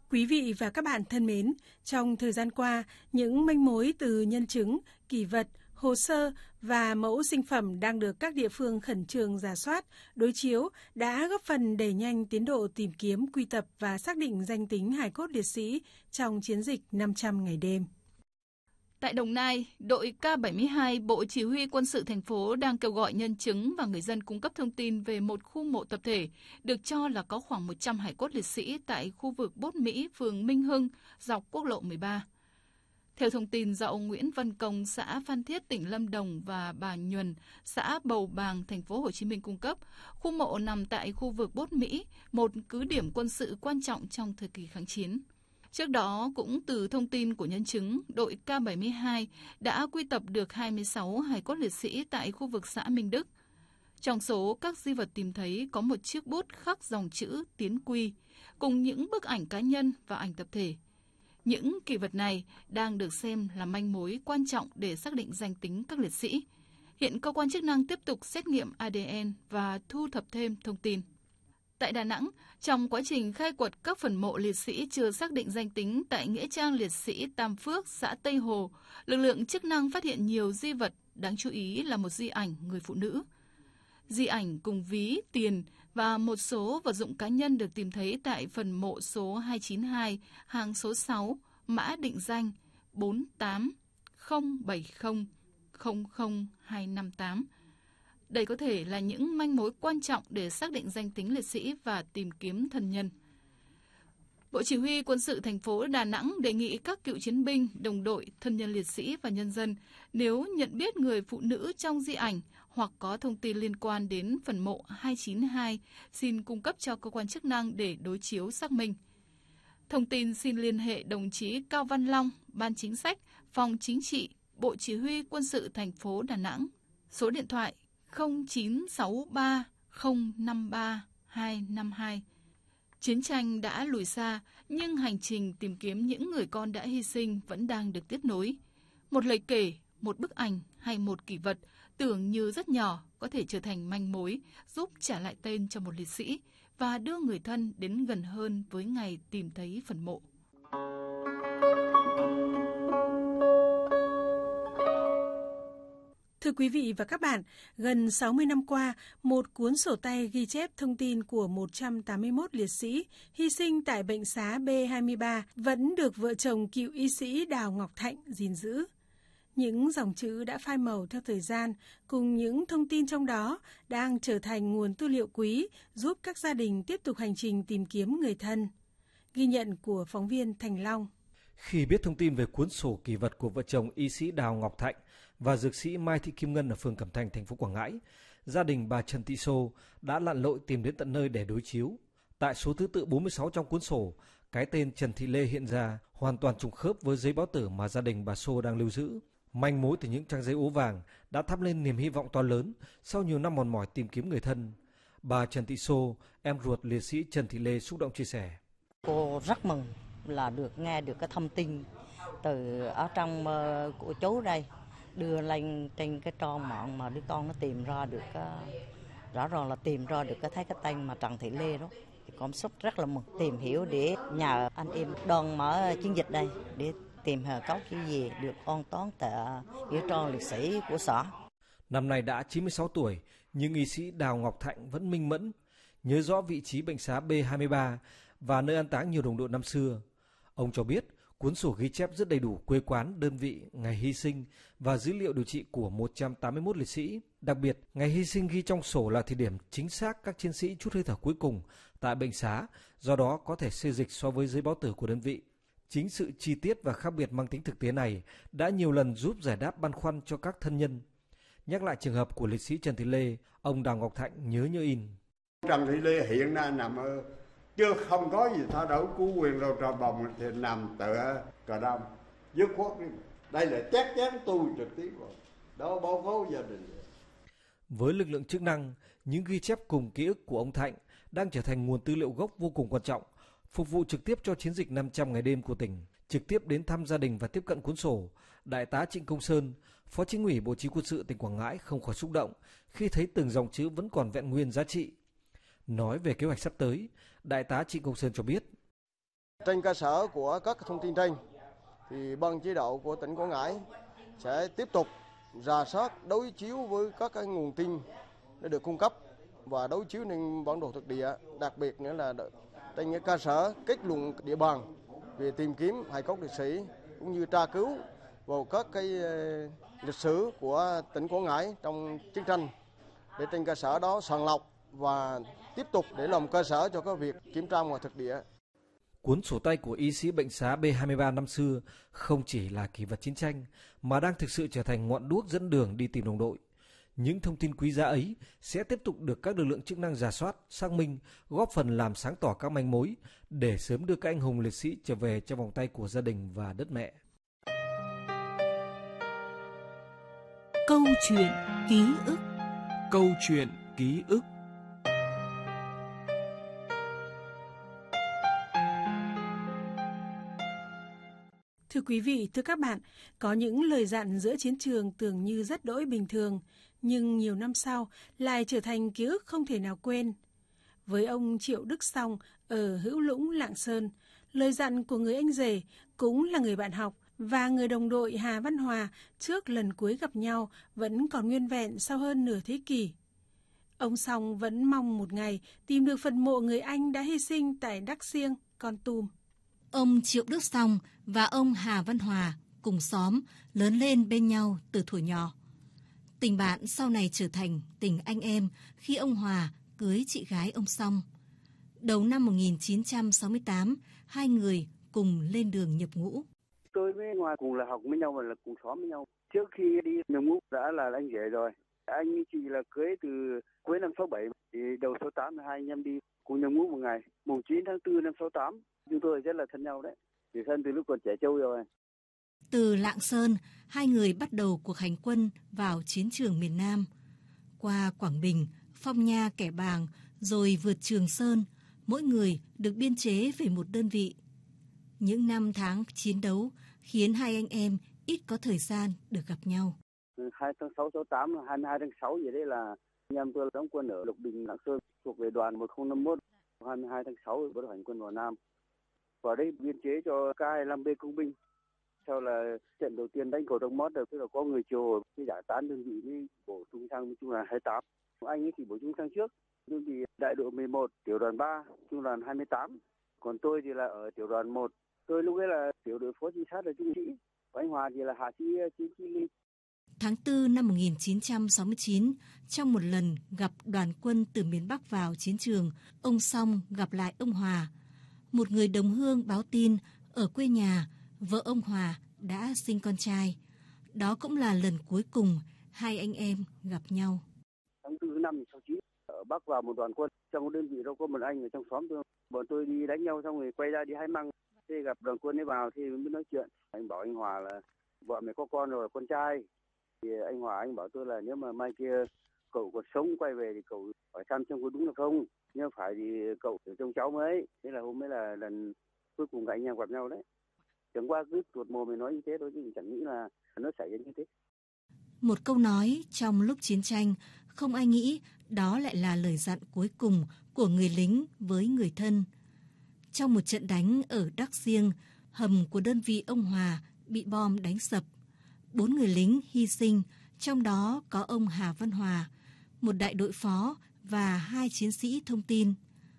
Quý vị và các bạn thân mến, trong thời gian qua, những manh mối từ nhân chứng, kỷ vật, hồ sơ và mẫu sinh phẩm đang được các địa phương khẩn trương rà soát, đối chiếu đã góp phần đẩy nhanh tiến độ tìm kiếm, quy tập và xác định danh tính hài cốt liệt sĩ trong chiến dịch 500 ngày đêm. Tại Đồng Nai, đội K72 Bộ Chỉ huy Quân sự thành phố đang kêu gọi nhân chứng và người dân cung cấp thông tin về một khu mộ tập thể được cho là có khoảng 100 hài cốt liệt sĩ tại khu vực Bốt Mỹ, phường Minh Hưng, dọc quốc lộ 13. Theo thông tin do ông Nguyễn Văn Công, xã Phan Thiết, tỉnh Lâm Đồng và bà Nhuần, xã Bầu Bàng, thành phố Hồ Chí Minh cung cấp, khu mộ nằm tại khu vực Bốt Mỹ, một cứ điểm quân sự quan trọng trong thời kỳ kháng chiến. Trước đó, cũng từ thông tin của nhân chứng, đội K72 đã quy tập được 26 hài cốt liệt sĩ tại khu vực xã Minh Đức. Trong số các di vật tìm thấy có một chiếc bút khắc dòng chữ Tiến Quy, cùng những bức ảnh cá nhân và ảnh tập thể. Những kỷ vật này đang được xem là manh mối quan trọng để xác định danh tính các liệt sĩ. Hiện cơ quan chức năng tiếp tục xét nghiệm ADN và thu thập thêm thông tin. Tại Đà Nẵng, trong quá trình khai quật các phần mộ liệt sĩ chưa xác định danh tính tại Nghĩa trang liệt sĩ Tam Phước, xã Tây Hồ, lực lượng chức năng phát hiện nhiều di vật, đáng chú ý là một di ảnh người phụ nữ. Di ảnh cùng ví, tiền và một số vật dụng cá nhân được tìm thấy tại phần mộ số 292, hàng số 6, mã định danh 4807000258. Đây có thể là những manh mối quan trọng để xác định danh tính liệt sĩ và tìm kiếm thân nhân. Bộ Chỉ huy Quân sự thành phố Đà Nẵng đề nghị các cựu chiến binh, đồng đội, thân nhân liệt sĩ và nhân dân nếu nhận biết người phụ nữ trong di ảnh hoặc có thông tin liên quan đến phần mộ 292 xin cung cấp cho cơ quan chức năng để đối chiếu xác minh. Thông tin xin liên hệ đồng chí Cao Văn Long, Ban Chính sách, Phòng Chính trị, Bộ Chỉ huy Quân sự thành phố Đà Nẵng. Số điện thoại 0963 053 252. Chiến tranh đã lùi xa, nhưng hành trình tìm kiếm những người con đã hy sinh vẫn đang được tiếp nối. Một lời kể, một bức ảnh hay một kỷ vật tưởng như rất nhỏ có thể trở thành manh mối giúp trả lại tên cho một liệt sĩ và đưa người thân đến gần hơn với ngày tìm thấy phần mộ. Thưa quý vị và các bạn, gần 60 năm qua, một cuốn sổ tay ghi chép thông tin của 181 liệt sĩ hy sinh tại bệnh xá B23 vẫn được vợ chồng cựu y sĩ Đào Ngọc Thạnh gìn giữ. Những dòng chữ đã phai màu theo thời gian cùng những thông tin trong đó đang trở thành nguồn tư liệu quý giúp các gia đình tiếp tục hành trình tìm kiếm người thân. Ghi nhận của phóng viên Thành Long. Khi biết thông tin về cuốn sổ kỷ vật của vợ chồng y sĩ Đào Ngọc Thạnh và dược sĩ Mai Thị Kim Ngân ở phường Cẩm Thành, thành phố Quảng Ngãi, gia đình bà Trần Thị Sô đã lặn lội tìm đến tận nơi để đối chiếu. Tại số thứ tự 46 trong cuốn sổ, cái tên Trần Thị Lê hiện ra hoàn toàn trùng khớp với giấy báo tử mà gia đình bà Sô đang lưu giữ. Manh mối từ những trang giấy ố vàng đã thắp lên niềm hy vọng to lớn sau nhiều năm mòn mỏi tìm kiếm người thân. Bà Trần Thị Sô, em ruột liệt sĩ Trần Thị Lê xúc động chia sẻ. Cô rất mừng là được nghe được cái thông tin từ ở trong của chú đây đưa lên trên cái trang mạng mà đứa con nó tìm ra được rõ ràng là tìm ra được thấy cái tên mà Trần Thị Lê đó, thì cảm xúc rất là mừng, tìm hiểu để nhờ anh em đoàn mở chiến dịch đây để tìm hài cốt cái gì được an táng tại nghĩa trang liệt sĩ của xã. Năm nay đã 96 tuổi nhưng y sĩ Đào Ngọc Thạnh vẫn minh mẫn, nhớ rõ vị trí bệnh xá B23 và nơi an táng nhiều đồng đội năm xưa. Ông cho biết cuốn sổ ghi chép rất đầy đủ quê quán, đơn vị, ngày hy sinh và dữ liệu điều trị của 181 liệt sĩ. Đặc biệt, ngày hy sinh ghi trong sổ là thời điểm chính xác các chiến sĩ trút hơi thở cuối cùng tại bệnh xá, do đó có thể xê dịch so với giấy báo tử của đơn vị. Chính sự chi tiết và khác biệt mang tính thực tế này đã nhiều lần giúp giải đáp băn khoăn cho các thân nhân. Nhắc lại trường hợp của liệt sĩ Trần Thị Lê, ông Đào Ngọc Thạnh nhớ như in. Trần Thị Lê hiện nay nằm ở chưa không có gì thay đổi, cứu quyền đâu trò bồng thì nằm tựa Cờ Đông, dứt khoát. Đây là chắc chắn tôi trực tiếp rồi. Đó báo cáo gia đình. Với lực lượng chức năng, những ghi chép cùng ký ức của ông Thạnh đang trở thành nguồn tư liệu gốc vô cùng quan trọng, phục vụ trực tiếp cho chiến dịch 500 ngày đêm của tỉnh. Trực tiếp đến thăm gia đình và tiếp cận cuốn sổ, Đại tá Trịnh Công Sơn, Phó Chính ủy Bộ Chỉ huy Quân sự tỉnh Quảng Ngãi không khỏi xúc động khi thấy từng dòng chữ vẫn còn vẹn nguyên giá trị. Nói về kế hoạch sắp tới, Đại tá Trịnh Công Sơn cho biết. Trên cơ sở của các thông tin trên, thì ban chỉ đạo của tỉnh Quảng Ngãi sẽ tiếp tục rà soát đối chiếu với các cái nguồn tin đã được cung cấp và đối chiếu lên bản đồ thực địa, đặc biệt nữa là trên cái cơ sở kết luận địa bàn về tìm kiếm hài cốt liệt sĩ cũng như tra cứu vào các cái lịch sử của tỉnh Quảng Ngãi trong chiến tranh, để trên cơ sở đó sàng lọc và tiếp tục để làm cơ sở cho các việc kiểm tra ngoài thực địa. Cuốn sổ tay của y sĩ bệnh xá B23 năm xưa không chỉ là kỷ vật chiến tranh mà đang thực sự trở thành ngọn đuốc dẫn đường đi tìm đồng đội. Những thông tin quý giá ấy sẽ tiếp tục được các lực lượng chức năng rà soát, xác minh, góp phần làm sáng tỏ các manh mối để sớm đưa các anh hùng liệt sĩ trở về trong vòng tay của gia đình và đất mẹ. Câu chuyện ký ức. Câu chuyện ký ức. Thưa quý vị, thưa các bạn, có những lời dặn giữa chiến trường tưởng như rất đỗi bình thường, nhưng nhiều năm sau lại trở thành ký ức không thể nào quên. Với ông Triệu Đức Song ở Hữu Lũng, Lạng Sơn, lời dặn của người anh rể cũng là người bạn học và người đồng đội Hà Văn Hòa trước lần cuối gặp nhau vẫn còn nguyên vẹn sau hơn nửa thế kỷ. Ông Song vẫn mong một ngày tìm được phần mộ người anh đã hy sinh tại Đắc Siêng, Kon Tum. Ông Triệu Đức Song và ông Hà Văn Hòa cùng xóm lớn lên bên nhau từ thuở nhỏ. Tình bạn sau này trở thành tình anh em khi ông Hòa cưới chị gái ông Song. Đầu năm 1968, hai người cùng lên đường nhập ngũ. Tôi với Hòa cùng là học với nhau và là cùng xóm với nhau. Trước khi đi nhập ngũ đã là anh rể rồi. Anh với chị là cưới từ cuối năm 67, thì đầu 68 là hai anh em đi cùng nhập ngũ một ngày, mùng 9 tháng 4 năm 68. Chúng tôi rất là thân nhau đấy, thì thân từ lúc còn trẻ trâu rồi. Từ Lạng Sơn, hai người bắt đầu cuộc hành quân vào chiến trường miền Nam. Qua Quảng Bình, Phong Nha, Kẻ Bàng, rồi vượt Trường Sơn, mỗi người được biên chế về một đơn vị. Những năm tháng chiến đấu khiến hai anh em ít có thời gian được gặp nhau. 2 tháng 6, 68, 22 tháng 6 gì đấy là anh em tôi đóng quân ở Lộc Bình, Lạng Sơn, thuộc về đoàn 1051. 22 tháng 6 bắt đầu hành quân vào Nam. Vào đấy biên chế cho K25B công binh. Sau là trận đầu tiên đánh cầu Đông Mót, tức là có người chiều cái giải tán đơn vị mới bổ sung sang trung đoàn 28. Anh ấy thì bổ sung sang trước, đơn vị đại đội 11, tiểu đoàn 3, trung đoàn 28. Còn tôi thì là ở tiểu đoàn 1. Tôi lúc ấy là tiểu đội phó trinh sát là trung sĩ. Và anh Hòa thì là hạ sĩ chiến sĩ ly. Tháng 4 năm 1969, trong một lần gặp đoàn quân từ miền Bắc vào chiến trường, ông Song gặp lại ông Hòa. Một người đồng hương báo tin ở quê nhà, vợ ông Hòa đã sinh con trai. Đó cũng là lần cuối cùng hai anh em gặp nhau. Tháng 4 năm 69, ở Bắc vào một đoàn quân, trong đơn vị đâu có một anh ở trong xóm tôi. Bọn tôi đi đánh nhau xong rồi quay ra đi hái măng. Thế gặp đoàn quân ấy vào thì mới nói chuyện. Anh bảo anh Hòa là vợ mày có con rồi, con trai. Thì anh Hòa anh bảo tôi là nếu mà mai kia cậu còn sống quay về thì cậu hỏi thăm xem có đúng là không. Nếu phải thì cậu phải trông cháu mới. Thế là hôm ấy là lần cuối cùng cả anh em gặp nhau đấy. Chẳng qua cứ tuột mồm mình nói như thế thôi chứ chẳng nghĩ là nó xảy ra như thế. Một câu nói trong lúc chiến tranh, không ai nghĩ đó lại là lời dặn cuối cùng của người lính với người thân. Trong một trận đánh ở Đắc Siêng, hầm của đơn vị ông Hòa bị bom đánh sập. 4 người lính hy sinh, trong đó có ông Hà Văn Hòa, một đại đội phó và 2 chiến sĩ thông tin.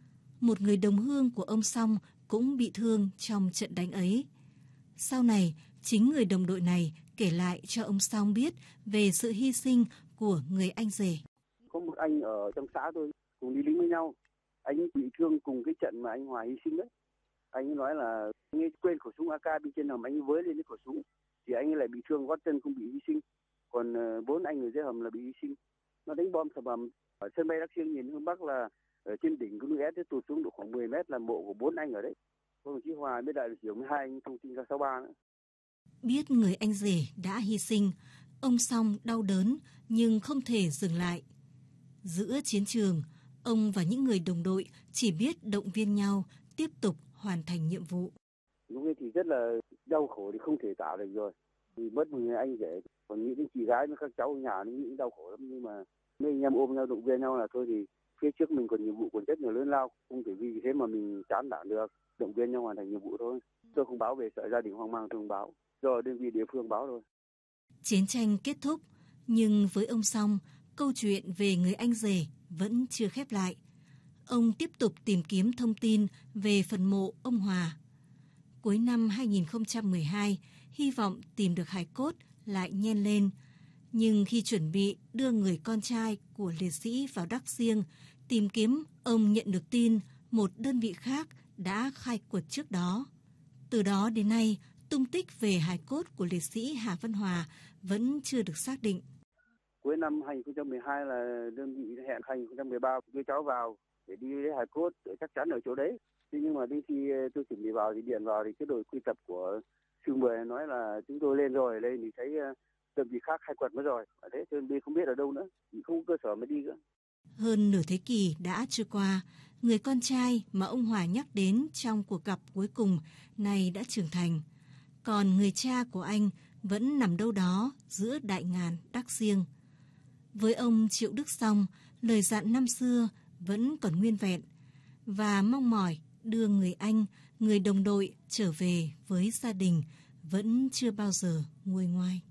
Một người đồng hương của ông Song cũng bị thương trong trận đánh ấy. Sau này, chính người đồng đội này kể lại cho ông Song biết về sự hy sinh của người anh rể. Có một anh ở trong xã tôi cùng đi lính với nhau. Anh bị thương cùng cái trận mà anh Hòa hy sinh đấy. Anh ấy nói là anh ấy quên khẩu súng AK bên trên hầm, anh ấy với lên cái khẩu súng. Thì anh ấy lại bị thương gót chân không bị hy sinh. Còn 4 anh ở dưới hầm là bị hy sinh. Nó đánh bom sập hầm. Ở sân bay Đắc Siêng nhìn hướng Bắc là ở trên đỉnh của núi S tụt xuống độ khoảng 10 mét là mộ của 4 anh ở đấy. Đồng chí Hòa với đại đội trưởng 12 anh thông tin ra 63 nữa. Biết người anh rể đã hy sinh, ông Song đau đớn nhưng không thể dừng lại. Giữa chiến trường, ông và những người đồng đội chỉ biết động viên nhau tiếp tục hoàn thành nhiệm vụ. Lúc ấy thì rất là đau khổ thì không thể tả được rồi. Vì mất một người anh rể, còn nghĩ đến chị gái với các cháu ở nhà nó nghĩ đau khổ lắm, nhưng mà mấy anh em ôm nhau động viên nhau là thôi thì phía trước mình còn nhiệm vụ còn rất nhiều lớn lao, không thể vì thế mà mình chán nản được, động viên nhau hoàn thành nhiệm vụ thôi. Tôi không báo về sợ gia đình hoang mang, tôi không báo, do đơn vị địa phương báo thôi. Chiến tranh kết thúc, nhưng với ông Song, câu chuyện về người anh rể vẫn chưa khép lại. Ông tiếp tục tìm kiếm thông tin về phần mộ ông Hòa. Cuối năm 2012, hy vọng tìm được hài cốt lại nhen lên. Nhưng khi chuẩn bị đưa người con trai của liệt sĩ vào Đắc Siêng tìm kiếm, ông nhận được tin một đơn vị khác đã khai quật trước đó. Từ đó đến nay, tung tích về hài cốt của liệt sĩ Hà Văn Hòa vẫn chưa được xác định. Cuối năm 2012 là đơn vị hẹn 2013 đưa cháu vào để đi lấy hài cốt, chắc chắn ở chỗ đấy. Thế nhưng mà đến khi tôi chuẩn bị vào thì điện vào thì cái đội quy tập của sư 10 nói là chúng tôi lên rồi, lên thì thấy đơn vị khác khai quật mất rồi. Thế cho nên không biết ở đâu nữa, không có cơ sở mới đi nữa. Hơn nửa thế kỷ đã trôi qua, người con trai mà ông Hòa nhắc đến trong cuộc gặp cuối cùng này đã trưởng thành. Còn người cha của anh vẫn nằm đâu đó giữa đại ngàn Đắc Siêng. Với ông Triệu Đức Song, lời dặn năm xưa vẫn còn nguyên vẹn và mong mỏi đưa người anh, người đồng đội trở về với gia đình vẫn chưa bao giờ nguôi ngoai.